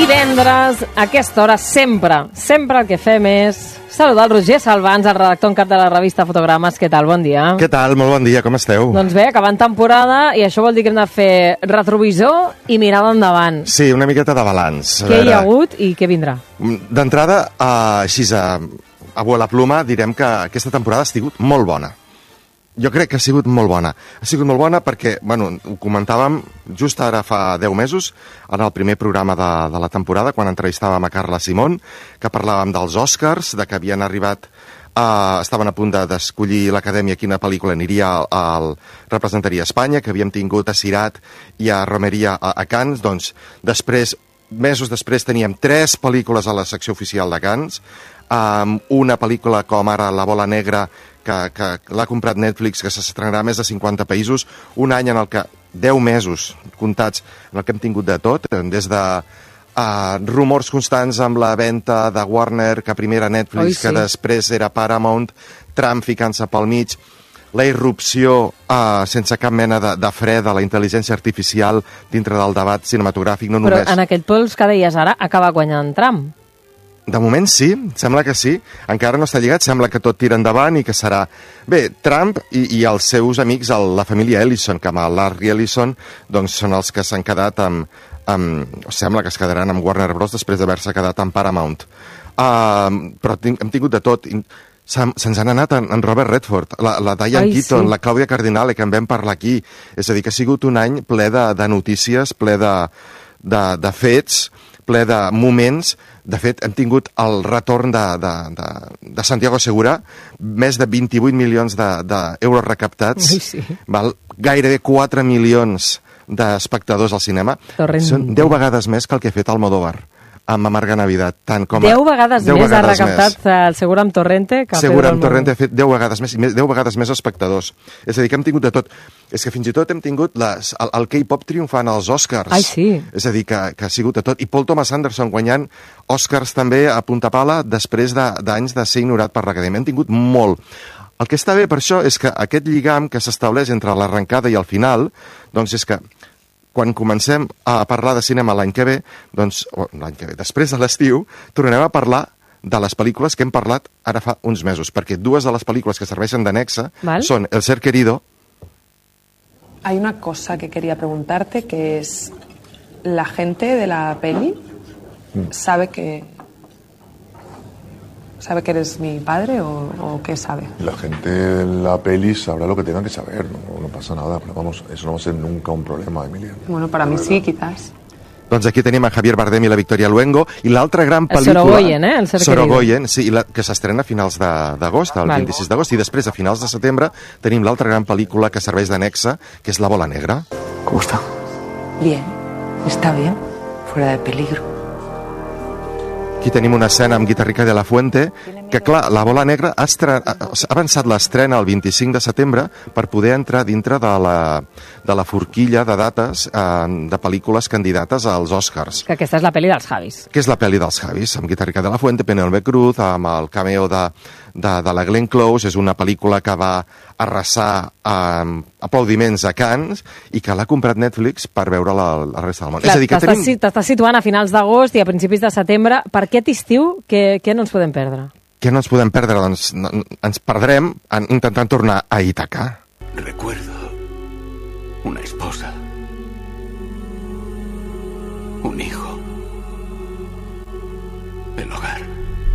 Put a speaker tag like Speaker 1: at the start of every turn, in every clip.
Speaker 1: divendres, a aquesta hora, sempre el que fem és saludar el Roger Salvans, el redactor en cap de la revista Fotogrames. Què tal? Bon dia.
Speaker 2: Què tal? Molt bon dia, com esteu?
Speaker 1: Doncs bé, acabant temporada, i això vol dir que hem de fer retrovisor i mirada endavant.
Speaker 2: Sí, una miqueta de balanç.
Speaker 1: Què hi ha hagut i què vindrà?
Speaker 2: D'entrada, així a boa la pluma, direm que aquesta temporada ha sigut molt bona. Jo crec que ha sigut molt bona. Ha sigut molt bona perquè, bueno, ho comentàvem just ara fa 10 mesos, en el primer programa de la temporada, quan entrevistàvem a Carla Simón, que parlàvem dels Oscars, de que havien arribat, estaven a punt d'escollir l'Acadèmia quina pel·lícula representaria Espanya, que havíem tingut a Sirat i a Romeria a Cannes. Doncs, mesos després, teníem 3 pel·lícules a la secció oficial de Cannes, una pel·lícula com ara La bola negra, que l'ha comprat Netflix, que s'estrenarà a més de 50 països, un any en el que 10 mesos comptats en el que hem tingut de tot, des de rumors constants amb la venda de Warner, que primer era Netflix, que després era Paramount, Trump ficant-se pel mig, la irrupció sense cap mena de fre de la intel·ligència artificial dintre del debat cinematogràfic. No només...
Speaker 1: Però en aquell pols que deies ara acaba guanyant Trump.
Speaker 2: De moment sí, sembla que sí. Encara no està lligat, sembla que tot tira endavant i que serà... Bé, Trump i els seus amics, la família Ellison, que amb Larry Ellison, doncs són els que s'han quedat sembla que es quedaran amb Warner Bros. Després d'haver-se quedat amb Paramount. Però hem tingut de tot. Se'ns han anat en Robert Redford, la Diane Keaton, la Clàudia Cardinale, que en vam parlar aquí. És a dir, que ha sigut un any ple de notícies, ple de fets, ple de moments. De fet, hem tingut el retorn de Santiago Segura, més de 28 milions d'euros recaptats, gairebé 4 milions d'espectadors al cinema. Són 10 vegades més que el que ha fet Almodóvar amb Amarga Navidad. 10
Speaker 1: vegades més ha recaptat el Segura amb Torrente que
Speaker 2: Segura amb Torrente ha fet 10 vegades més i 10 vegades més espectadors. És a dir, que hem tingut de tot. És que fins i tot hem tingut el K-pop triomfant als Oscars.
Speaker 1: Ai, sí.
Speaker 2: És a dir, que ha sigut de tot. I Paul Thomas Anderson guanyant Oscars també a punta pala després d'anys de ser ignorat per l'Acadèmia. Hem tingut molt. El que està bé per això és que aquest lligam que s'estableix entre l'arrencada i el final, doncs és que quan comencem a parlar de cinema l'any que ve, després de l'estiu, tornarem a parlar de les pel·lícules que hem parlat ara fa uns mesos, perquè 2 de les pel·lícules que serveixen d'annexa són El ser querido.
Speaker 3: Hay una cosa que quería preguntarte, que es, ¿la gente de la peli sabe que eres mi padre o qué sabe?
Speaker 4: La gente en la peli sabrá lo que tengan que saber, no pasa nada, pero vamos, eso no va a ser nunca un problema, Emilia.
Speaker 3: Bueno, para mí sí, quizás.
Speaker 2: Doncs aquí tenim a Javier Bardem i la Victoria Luengo, i l'altra gran pel·lícula...
Speaker 1: Sorogoyen, El ser querido.
Speaker 2: Sorogoyen, sí, que s'estrena a finals d'agost, el 26 d'agost, i després, a finals de setembre, tenim l'altra gran pel·lícula que serveix d'annexa, que és La bola negra.
Speaker 5: ¿Cómo está?
Speaker 6: Bien, está bien, fuera de peligro.
Speaker 2: Aquí tenim una escena amb Guitarrica de la Fuente, que clar, La bola negra ha avançat l'estrena el 25 de setembre per poder entrar dintre de la forquilla de dates de pel·lícules candidates als Oscars.
Speaker 1: Que aquesta és la pel·li dels Javis.
Speaker 2: Que és la pel·li dels Javis, amb Guitarrica de la Fuente, Penélope Cruz, amb el cameo de la Glenn Close. És una pel·lícula que va arrasar aplaudiments a Cannes i que l'ha comprat Netflix per veure la resta del món.
Speaker 1: Clar, t'estàs situant a finals d'agost i a principis de setembre. Per aquest estiu, què no ens podem perdre?
Speaker 2: Què no ens podem perdre? Doncs ens perdrem intentant tornar a Ítaca.
Speaker 5: Recuerdo una esposa, un hijo, el hogar.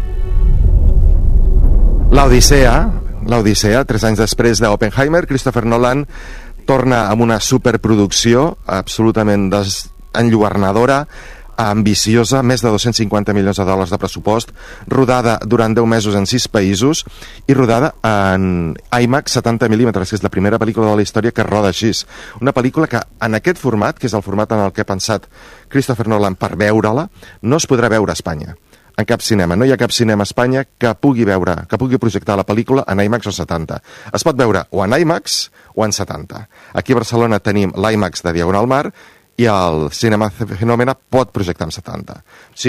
Speaker 2: L'Odissea, 3 anys després d'Oppenheimer, Christopher Nolan torna amb una superproducció absolutament enlluernadora, ambiciosa, més de 250 milions de dòlars de pressupost, rodada durant 10 mesos en 6 països i rodada en IMAX 70 mil·límetres, que és la primera pel·lícula de la història que roda així. Una pel·lícula que en aquest format, que és el format en el que ha pensat Christopher Nolan per veure-la, no es podrà veure a Espanya. En cap cinema. No hi ha cap cinema a Espanya que pugui projectar la pel·lícula en IMAX o 70. Es pot veure o en IMAX o en 70. Aquí a Barcelona tenim l'IMAX de Diagonal Mar i el Cinema Fenòmena pot projectar en 70. Si no,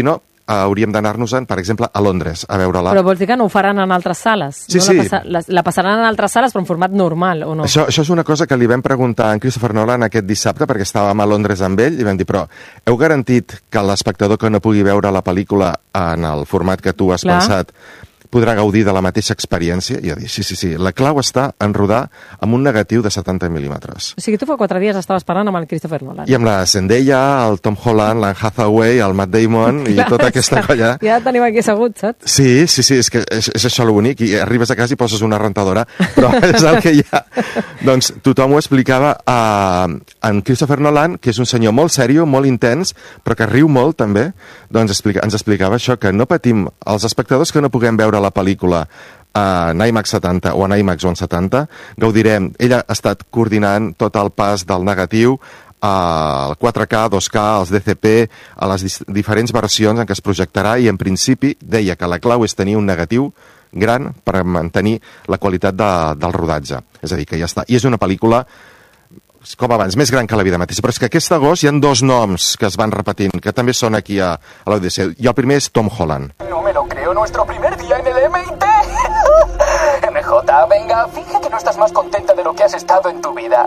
Speaker 2: hauríem d'anar-nos-en, per exemple, a Londres, a veure-la.
Speaker 1: Però vols dir que no ho faran en altres sales?
Speaker 2: Sí,
Speaker 1: no
Speaker 2: sí.
Speaker 1: La passaran en altres sales, però en format normal, o no?
Speaker 2: Això és una cosa que li vam preguntar a en Christopher Nolan aquest dissabte, perquè estàvem a Londres amb ell, i vam dir, però heu garantit que l'espectador que no pugui veure la pel·lícula en el format que tu has pensat podrà gaudir de la mateixa experiència? I jo dic, sí, la clau està en rodar amb un negatiu de 70 mil·límetres.
Speaker 1: O sigui, tu fa 4 dies estaves parlant amb el Christopher Nolan.
Speaker 2: I amb la Zendaya, el Tom Holland, l'Anne Hathaway, el Matt Damon i tota aquesta colla.
Speaker 1: Ja tenim aquí assegut, saps?
Speaker 2: Sí, és que és això el bonic, i arribes a casa i poses una rentadora, però és el que hi ha. Doncs tothom ho explicava a en Christopher Nolan, que és un senyor molt sèrio, molt intens, però que riu molt també, doncs ens explicava això, que no patim, els espectadors que no puguem veure la pel·lícula en IMAX 70 o en IMAX 170, gaudirem. Ella ha estat coordinant tot el pas del negatiu al 4K, 2K, als DCP, a les diferents versions en què es projectarà, i en principi deia que la clau és tenir un negatiu gran per mantenir la qualitat del rodatge. És a dir, que ja està. I és una pel·lícula, com abans, més gran que la vida mateixa. Però és que aquest agost hi ha 2 noms que es van repetint, que també són aquí a l'Odissea. I el primer és Tom Holland.
Speaker 7: No me lo creo, nuestro primer día en el MIT. MJ, venga, finge que no estás más contenta de lo que has estado en tu vida.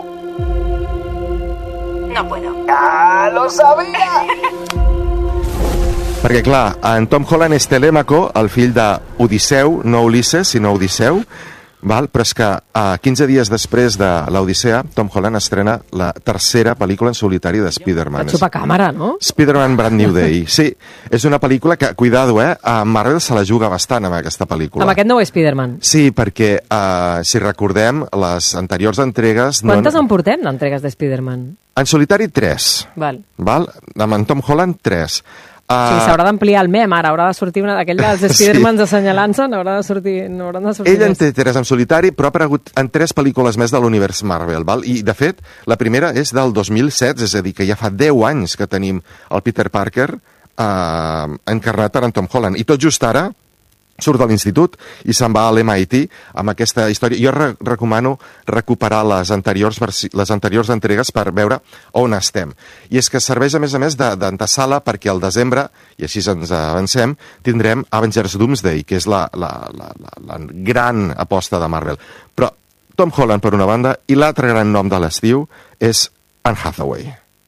Speaker 8: No puedo.
Speaker 7: ¡Ah, lo sabía!
Speaker 2: Perquè, clar, en Tom Holland és Telèmaco, el fill d'Odisseu, no Ulisses, sinó Odisseu, val? Però és que 15 dies després de l'Odissea, Tom Holland estrena la tercera pel·lícula en solitari de Spider-Man.
Speaker 1: Va xupar càmera, no?
Speaker 2: Spider-Man Brand New Day. Sí, és una pel·lícula que, cuidado, a Marvel se la juga bastant amb aquesta pel·lícula.
Speaker 1: Amb aquest nou Spider-Man.
Speaker 2: Sí, perquè, si recordem, les anteriors entregues...
Speaker 1: Quantes en portem, d'entregues de Spider-Man?
Speaker 2: En solitari 3.
Speaker 1: Val.
Speaker 2: Amb en Tom Holland 3.
Speaker 1: O sigui, s'haurà d'ampliar el mem ara, haurà de sortir una d'aquell dels Spider-Mans assenyalant-se, n'hauran de sortir
Speaker 2: Ell en té 3 en solitari, però ha aparegut en 3 pel·lícules més de l'univers Marvel, val? I, de fet, la primera és del 2007, és a dir, que ja fa 10 anys que tenim el Peter Parker encarnat per en Tom Holland. I tot just ara surt de l'institut i se'n va a l'MIT amb aquesta història. Jo recomano recuperar les anteriors entregues per veure on estem. I és que serveix, a més d'antesala, perquè al desembre, i així ens avancem, tindrem Avengers Doomsday, que és la gran aposta de Marvel. Però Tom Holland, per una banda, i l'altre gran nom de l'estiu és Anne Hathaway.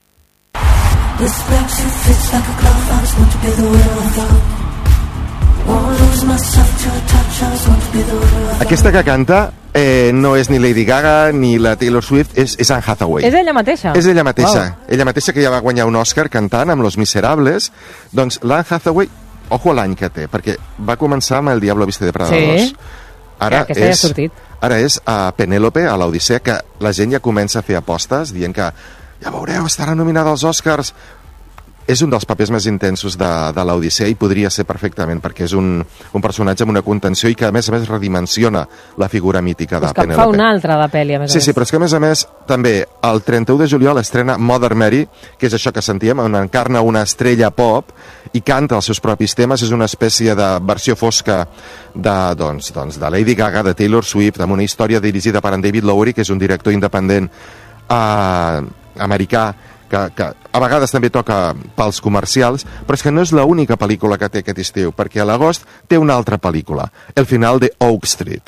Speaker 2: Aquesta que canta no és ni Lady Gaga ni la Taylor Swift, és Anne Hathaway.
Speaker 1: És ella mateixa?
Speaker 2: És ella mateixa.
Speaker 1: Wow.
Speaker 2: Ella mateixa, que ja va guanyar un Oscar cantant amb Los Miserables. Doncs l'Anne Hathaway, ojo a l'any que té, perquè va començar amb El Diablo Viste de Prada 2. Sí, ara
Speaker 1: aquesta ja ha sortit.
Speaker 2: Ara és a Penélope, a l'Odissea, que la gent ja comença a fer apostes dient que, ja veureu, estarà nominada als Oscars. És un dels papers més intensos de l'Odissea, i podria ser perfectament, perquè és un personatge amb una contenció i que a més redimensiona la figura mítica de Penélope.
Speaker 1: És que fa una altra de pel·li, a més a més.
Speaker 2: Sí, però és que a més també el 31 de juliol estrena Mother Mary, que és això que sentíem, on encarna una estrella pop i canta els seus propis temes. És una espècie de versió fosca de Lady Gaga, de Taylor Swift, amb una història dirigida per en David Lowery, que és un director independent americà, que a vegades també toca pels comercials, però és que no és l'única pel·lícula que té aquest estiu, perquè a l'agost té una altra pel·lícula, El final de Oak Street.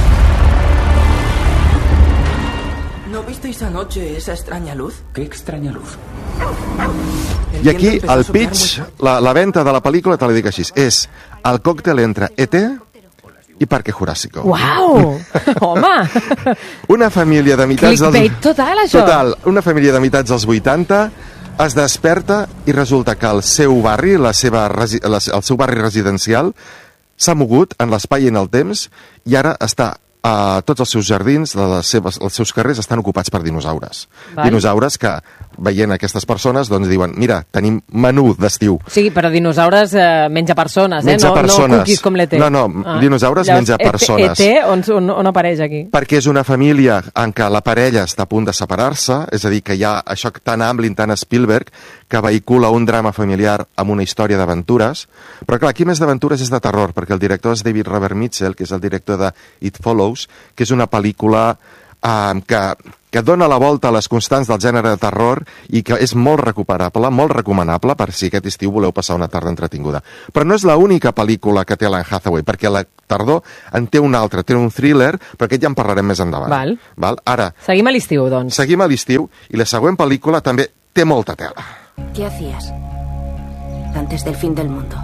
Speaker 9: ¿No visteis anoche esa extraña luz?
Speaker 5: ¿Qué extraña luz?
Speaker 2: I aquí el pitch, la venda de la pel·lícula, te la dic així, és el còctel entre E.T. i Parque Jurásico.
Speaker 1: Uau! Home!
Speaker 2: Una família de mitats...
Speaker 1: Clickbait total, això!
Speaker 2: Total, una família de mitats dels 80 es desperta i resulta que el seu barri, el seu barri residencial, s'ha mogut en l'espai i en el temps, i ara està tots els seus jardins, els seus carrers estan ocupats per dinosaures.
Speaker 1: Val.
Speaker 2: Dinosaures que, veient aquestes persones, doncs diuen, mira, tenim menú d'estiu.
Speaker 1: Sí, però dinosaures menja persones,
Speaker 2: menja persones.
Speaker 1: No cookies com l'E.T.
Speaker 2: No, dinosaures menja persones.
Speaker 1: E.T. on apareix aquí?
Speaker 2: Perquè és una família en què la parella està a punt de separar-se, és a dir, que hi ha això tan Amblin, tan Spielberg, que vehicula un drama familiar amb una història d'aventures. Però clar, aquí més d'aventures és de terror, perquè el director és David Robert Mitchell, que és el director de It Follows, que és una pel·lícula que dona la volta a les constants del gènere de terror i que és molt recuperable, molt recomanable per si aquest estiu voleu passar una tarda entretinguda. Però no és l'única pel·lícula que té l'Anne Hathaway, perquè la tardor en té una altra, té un thriller, però aquest ja en parlarem més endavant.
Speaker 1: Val.
Speaker 2: Ara,
Speaker 1: seguim a l'estiu, doncs.
Speaker 2: Seguim a l'estiu, i la següent pel·lícula també té molta tela.
Speaker 8: ¿Qué hacías antes del fin del mundo?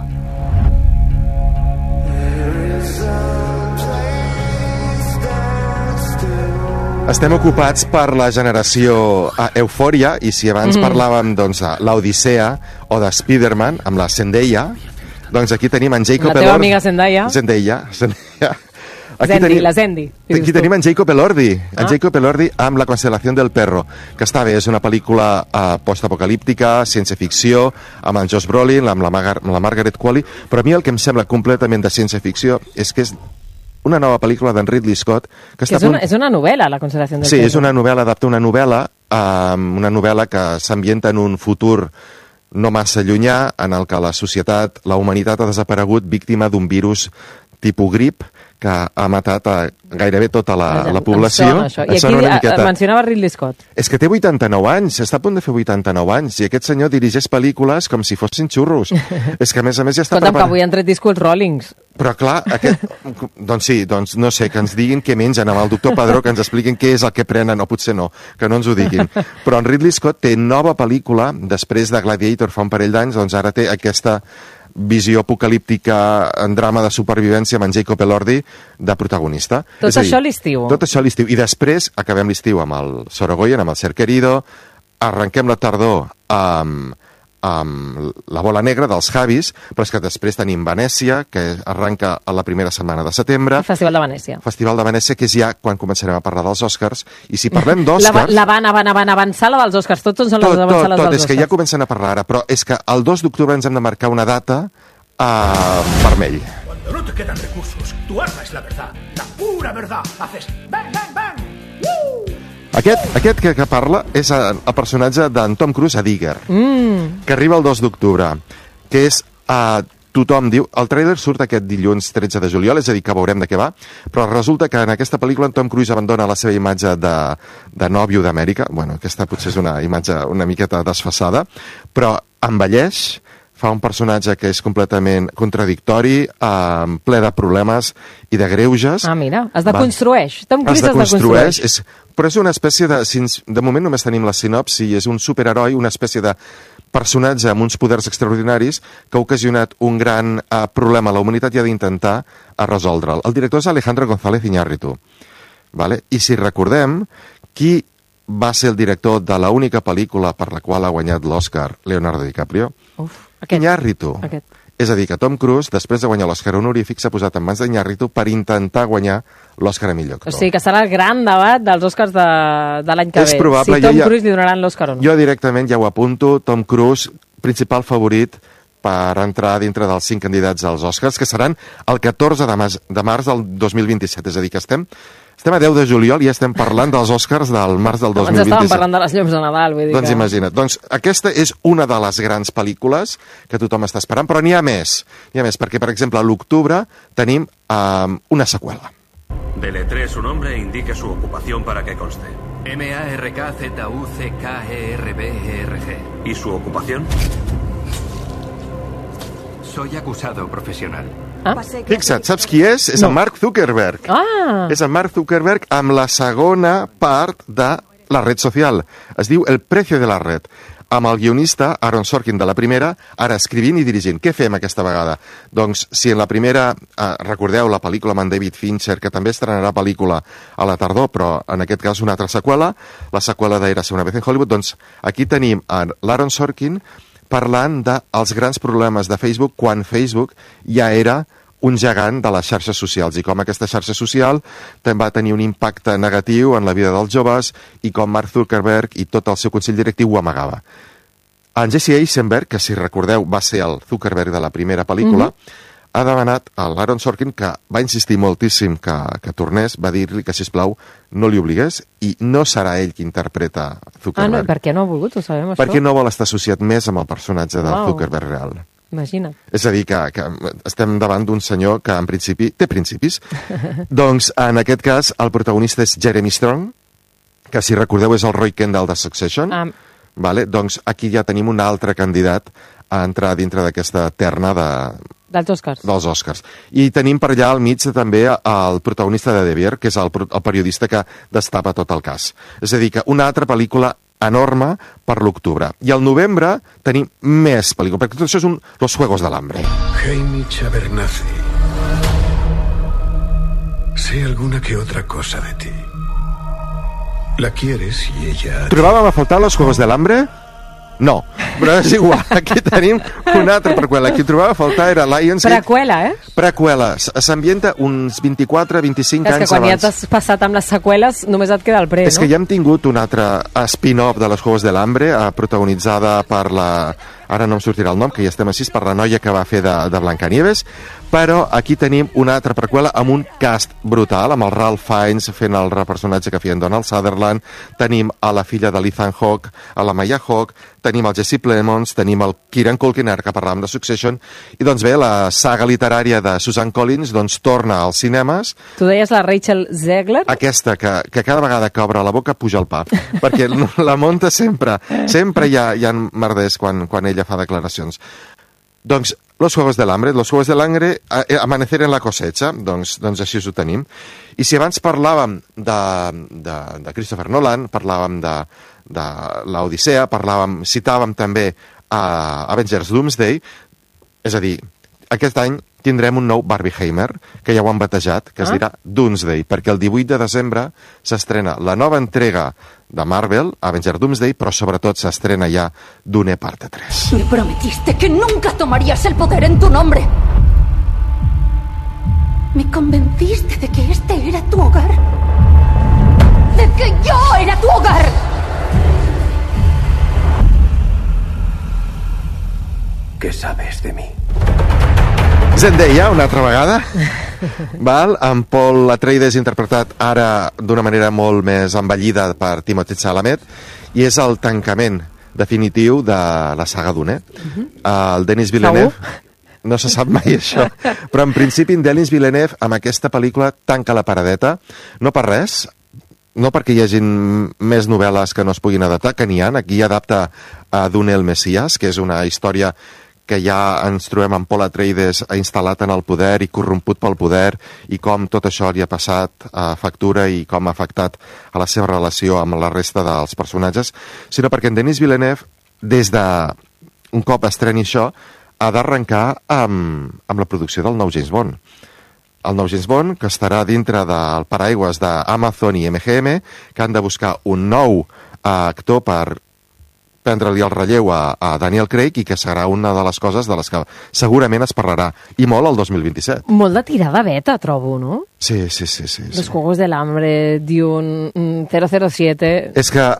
Speaker 2: Estem ocupats per la generació Eufòria, i si abans parlàvem de l'Odissea o de Spider-Man amb la Zendaya, doncs aquí tenim en Jacob Elordi.
Speaker 1: La teva amiga Zendaya. La Zendi.
Speaker 2: Aquí tenim en Jacob Elordi, Jacob Elordi amb La constel·lació del perro, que està bé, és una pel·lícula postapocalíptica, ciència-ficció, amb en Josh Brolin, amb la Margaret Qualley, però a mi el que em sembla completament de ciència-ficció és que és una nova pel·lícula d'en Ridley Scott que
Speaker 1: és una novel·la, La constel·lació del perro.
Speaker 2: Sí, és una novel·la, adapta una novel·la que s'ambienta en un futur no massa llunyà, en el que la societat, la humanitat ha desaparegut víctima d'un virus tipus grip que ha matat gairebé tota la població.
Speaker 1: I aquí mencionava Ridley Scott.
Speaker 2: És que té 89 anys, està a punt de fer 89 anys, i aquest senyor dirigeix pel·lícules com si fossin xurros. És que a més ja està
Speaker 1: preparat. Que avui han tret discos Rollings.
Speaker 2: Però clar, doncs sí, doncs no sé, que ens diguin què mengen amb el doctor Padró, que ens expliquin què és el que prenen, o potser no, que no ens ho diguin. Però en Ridley Scott té nova pel·lícula, després de Gladiator fa un parell d'anys, doncs ara té aquesta visió apocalíptica en drama de supervivència amb en Jacob Elordi de protagonista.
Speaker 1: Tot això a l'estiu.
Speaker 2: Tot això a l'estiu. I després acabem l'estiu amb el Sorogoyen, amb el Ser Querido, arrenquem la tardor amb La bola negra dels Javis, però és que després tenim Venècia, que arranca a la primera setmana de setembre.
Speaker 1: El Festival de Venècia.
Speaker 2: Festival de Venècia, que és ja quan començarem a parlar dels Oscars. I si parlem d'Oscars...
Speaker 1: La avançala dels Oscars, tots són les avançales dels Oscars.
Speaker 2: És que ja comencen a parlar ara, però és que el 2 d'octubre ens hem de marcar una data vermell.
Speaker 10: Cuando no te quedan recursos, tu arma es la verdad, la pura verdad. Haces bang, bang, bang.
Speaker 2: Aquest que parla és el personatge d'en Tom Cruise a Digger, que arriba el 2 d'octubre, que és... tothom diu... El tràiler surt aquest dilluns 13 de juliol, és a dir, que veurem de què va, però resulta que en aquesta pel·lícula en Tom Cruise abandona la seva imatge de nòvio d'Amèrica. Bueno, aquesta potser és una imatge una miqueta desfasada, però envelleix, fa un personatge que és completament contradictori, ple de problemes i de greuges.
Speaker 1: Mira, es deconstrueix. Tom Cruise es deconstrueix.
Speaker 2: Però és una espècie de... De moment només tenim la sinopsi, és un superheroi, una espècie de personatge amb uns poders extraordinaris que ha ocasionat un gran problema a la humanitat i ha d'intentar resoldre'l. El director és Alejandro González Iñárritu. I si recordem, qui va ser el director de l'única pel·lícula per la qual ha guanyat l'Oscar Leonardo DiCaprio? Iñárritu. És a dir, que Tom Cruise, després de guanyar l'Oscar honorífic, s'ha posat en mans d'Iñárritu per intentar guanyar l'Oscar a millor actor.
Speaker 1: O sigui, que serà el gran debat dels Oscars de l'any que ve.
Speaker 2: És probable.
Speaker 1: Si Tom Cruise li donaran l'Oscar o no.
Speaker 2: Jo directament ja ho apunto, Tom Cruise, principal favorit per entrar dintre dels 5 candidats als Oscars, que seran el 14 de març del 2027. És a dir, que estem a 10 de juliol i ja estem parlant dels Oscars del març del 2027.
Speaker 1: Abans estàvem parlant de les llums de Nadal, vull dir
Speaker 2: doncs imagina't. Doncs aquesta és una de les grans pel·lículas que tothom està esperant, però n'hi ha més. Perquè, per exemple, a l'octubre tenim una seqüela.
Speaker 11: Deletree su nombre e indique su ocupación para que conste.
Speaker 12: MARKZUCKERBERG.
Speaker 11: ¿Y su ocupación?
Speaker 12: Soy acusado profesional.
Speaker 2: Fixa't, saps qui és? És en Mark Zuckerberg. És en Mark Zuckerberg amb la segona part de la red social. Es diu El precio de la red. Amb el guionista Aaron Sorkin de la primera, ara escrivint i dirigint. Què fem aquesta vegada? Doncs si en la primera, recordeu la pel·lícula amb en David Fincher, que també estrenarà pel·lícula a la tardor, però en aquest cas una altra seqüela, la seqüela d'Érase una vez en Hollywood, doncs aquí tenim l'Aaron Sorkin parlant dels grans problemes de Facebook quan Facebook ja era un gegant de les xarxes socials i com aquesta xarxa social també va tenir un impacte negatiu en la vida dels joves i com Mark Zuckerberg i tot el seu consell directiu ho amagava. En Jesse Eisenberg, que si recordeu va ser el Zuckerberg de la primera pel·lícula, ha demanat a l'Aaron Sorkin, que va insistir moltíssim que tornés, va dir-li que, sisplau, no li obligués i no serà ell qui interpreta Zuckerberg.
Speaker 1: No, per què no ha volgut? Ho sabem, això?
Speaker 2: Perquè no vol estar associat més amb el personatge del Zuckerberg real.
Speaker 1: Imagina't.
Speaker 2: És a dir, que estem davant d'un senyor que en principi té principis. Doncs en aquest cas el protagonista és Jeremy Strong, que si recordeu és el Roy Kendall de Succession. Vale? Doncs aquí ja tenim un altre candidat a entrar dintre d'aquesta terna dels Oscars. I tenim per allà al mig també el protagonista de The Bear, que és el periodista que destapa tot el cas. És a dir, que una altra pel·lícula enorme per l'octubre. I al novembre tenim més pel·lícules, perquè tot això és Los Juegos del Hambre.
Speaker 5: Haymitch Abernathy. Sé alguna que otra cosa de ti. La quieres y ella...
Speaker 2: Trobàvem a faltar Los Juegos del Hambre? No, però és igual. Aquí tenim una altra preqüela. Aquí trobava a faltar era Lionsgate.
Speaker 1: Preqüela,
Speaker 2: Preqüela. S'ambienta uns 24-25 anys abans.
Speaker 1: És que quan ja t'has passat amb les seqüeles només et queda el pre, no?
Speaker 2: És que ja hem tingut un altre spin-off de Los Juegos del Hambre, protagonitzada per la... Ara no em sortirà el nom, que ja estem així, per la noia que va fer de Blancanieves, però aquí tenim una altra preqüela amb un cast brutal, amb el Ralph Fiennes fent el personatge que feia en Donald Sutherland, tenim a la filla de l'Ethan Hawke, a la Maya Hawke, tenim el Jesse Plemons, tenim el Kieran Culkin, que parlàvem de Succession, i doncs bé, la saga literària de Suzanne Collins doncs torna als cinemes.
Speaker 1: Tu deies la Rachel Zegler?
Speaker 2: Aquesta, que cada vegada que obre la boca puja el pa, perquè la munta sempre hi ha merders quan ella fa declaracions. Doncs Los Juegos del Hambre, Amanecer en la cosecha, doncs així ho tenim. I si abans parlàvem de Christopher Nolan, parlàvem de l'Odissea, citàvem també Avengers Doomsday, és a dir, aquest any tindrem un nou Barbieheimer, que ja ho han batejat, que es dirà Doomsday, perquè el 18 de desembre s'estrena la nova entrega de Marvel, Avengers Doomsday, però sobretot s'estrena ja Dune parte 3.
Speaker 13: Me prometiste que nunca tomarías el poder en tu nombre. Me convenciste de que este era tu hogar. De que yo era tu hogar.
Speaker 5: ¿Qué sabes de mí?
Speaker 2: Zendaya, una altra vegada, val? Amb Paul Atreides interpretat ara d'una manera molt més envellida per Timothée Chalamet, i és el tancament definitiu de la saga Dune. El Denis Villeneuve... No se sap mai això, però en principi en Denis Villeneuve amb aquesta pel·lícula tanca la paradeta, no per res, no perquè hi hagin més novel·les que no es puguin adaptar, que n'hi ha. Aquí adapta a Dune el Messias, que és una història que ja ens trobem amb Paul Atreides instal·lat en el poder i corromput pel poder, i com tot això li ha passat a factura i com ha afectat a la seva relació amb la resta dels personatges, sinó perquè en Denis Villeneuve, des de un cop estreni això, ha d'arrencar amb la producció del nou James Bond. El nou James Bond, que estarà dintre del paraigües d'Amazon i MGM, que han de buscar un nou actor per prendre-li el relleu a Daniel Craig, i que serà una de les coses de les que segurament es parlarà, i molt el 2027.
Speaker 1: Molt de tirada beta, trobo, no?
Speaker 2: Sí.
Speaker 1: Los Juegos del Hambre, Dune, 007...
Speaker 2: És que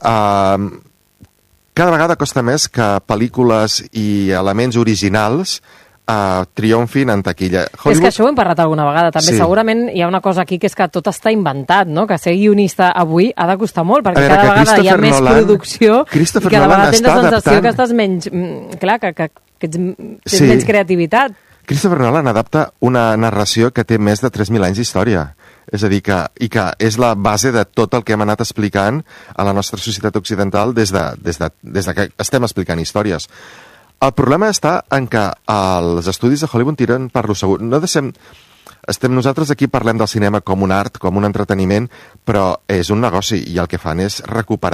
Speaker 2: cada vegada costa més que pel·lícules i elements originals triomfin en taquilla. Hollywood...
Speaker 1: És que això ho hem parlat alguna vegada, també.
Speaker 2: Sí.
Speaker 1: Segurament hi ha una cosa aquí, que és que tot està inventat, no? Que ser guionista avui ha de costar molt, perquè cada vegada hi ha més producció i cada vegada tens la sensació que estàs menys... Clar, que tens menys creativitat.
Speaker 2: Christopher Nolan adapta una narració que té més de 3.000 anys d'història. És a dir, que és la base de tot el que hem anat explicant a la nostra societat occidental des de que estem explicant històries. El problema està en que els estudis de Hollywood tiren per lo segur. Nosaltres aquí parlem del cinema com un art, com un entreteniment, però és un negoci, i el que fan és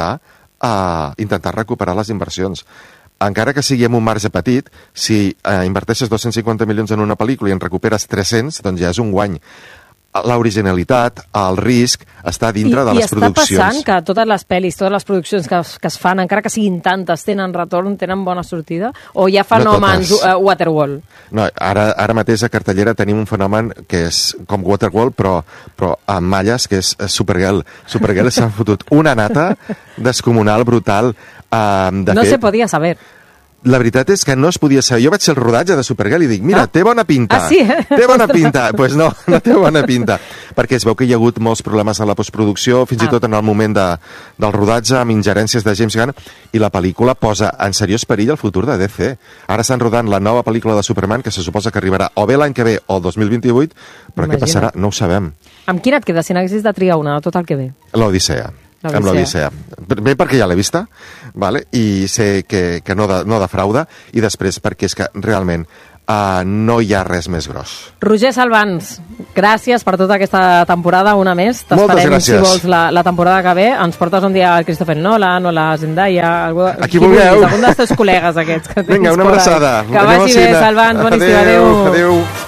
Speaker 2: intentar recuperar les inversions. Encara que sigui amb un marge petit, si inverteixes 250 milions en una pel·lícula i en recuperes 300, doncs ja és un guany. L'originalitat, el risc, està dintre de les produccions.
Speaker 1: I està passant que totes les pel·lis, totes les produccions que es fan, encara que siguin tantes, tenen retorn, tenen bona sortida? O hi ha fenòmens Waterworld?
Speaker 2: No, ara mateix a cartellera tenim un fenomen que és com Waterworld, però amb malles, que és Supergirl. Supergirl s'ha fotut una nata descomunal, brutal.
Speaker 1: No se podia saber.
Speaker 2: La veritat és que no es podia saber. Jo vaig ser el rodatge de Supergirl i dic, mira, té bona pinta.
Speaker 1: Sí?
Speaker 2: Té bona pinta. Doncs no té bona pinta. Perquè es veu que hi ha hagut molts problemes a la postproducció, fins i tot en el moment del rodatge, amb ingerències de James Gunn, i la pel·lícula posa en seriós perill el futur de DC. Ara estan rodant la nova pel·lícula de Superman, que se suposa que arribarà o bé l'any que ve o el 2028, però què passarà? No ho sabem.
Speaker 1: Amb quina et quedes, si n'haguessis de triar una, tot el que ve?
Speaker 2: L'Odissea. amb l'Odissea. Bé, perquè ja l'he vista, vale? I sé que no defrauda, i després perquè és que realment no hi ha res més gros.
Speaker 1: Roger Salvans, gràcies per tota aquesta temporada, una més. T'esperem, si vols, la temporada que ve. Ens portes un dia al Christopher Nolan o la Zendaya,
Speaker 2: a qui vulgueu.
Speaker 1: Algun dels teus col·legues aquests que tens.
Speaker 2: Vinga, una abraçada.
Speaker 1: Que vagi bé, Salvans, bon estiu, adéu.
Speaker 2: Adéu.